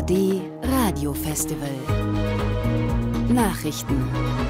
ARD Radiofestival. Nachrichten.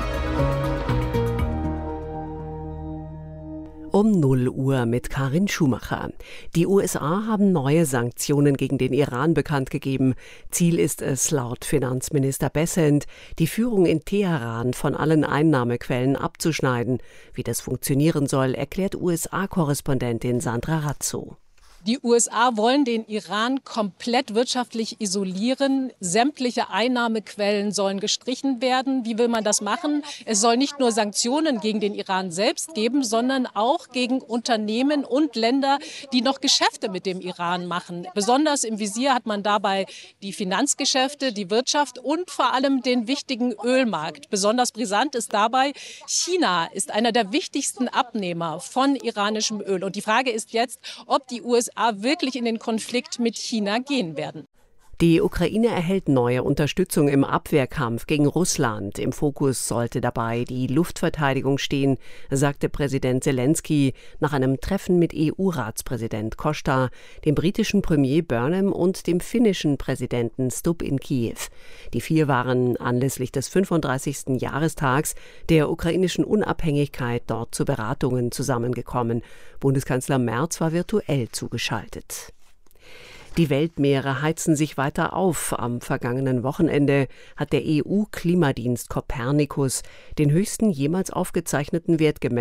Um 0 Uhr mit Karin Schumacher. Die USA haben neue Sanktionen gegen den Iran bekannt gegeben. Ziel ist es, laut Finanzminister Bessent, die Führung in Teheran von allen Einnahmequellen abzuschneiden. Wie das funktionieren soll, erklärt USA-Korrespondentin Sandra Razzo. Die USA wollen den Iran komplett wirtschaftlich isolieren. Sämtliche Einnahmequellen sollen gestrichen werden. Wie will man das machen? Es soll nicht nur Sanktionen gegen den Iran selbst geben, sondern auch gegen Unternehmen und Länder, die noch Geschäfte mit dem Iran machen. Besonders im Visier hat man dabei die Finanzgeschäfte, die Wirtschaft und vor allem den wichtigen Ölmarkt. Besonders brisant ist dabei, China ist einer der wichtigsten Abnehmer von iranischem Öl. Und die Frage ist jetzt, ob die USA wirklich in den Konflikt mit China gehen werden. Die Ukraine erhält neue Unterstützung im Abwehrkampf gegen Russland. Im Fokus sollte dabei die Luftverteidigung stehen, sagte Präsident Zelensky nach einem Treffen mit EU-Ratspräsident Costa, dem britischen Premier Burnham und dem finnischen Präsidenten Stubb in Kiew. Die vier waren anlässlich des 35. Jahrestags der ukrainischen Unabhängigkeit dort zu Beratungen zusammengekommen. Bundeskanzler Merz war virtuell zugeschaltet. Die Weltmeere heizen sich weiter auf. Am vergangenen Wochenende hat der EU-Klimadienst Copernicus den höchsten jemals aufgezeichneten Wert gemessen.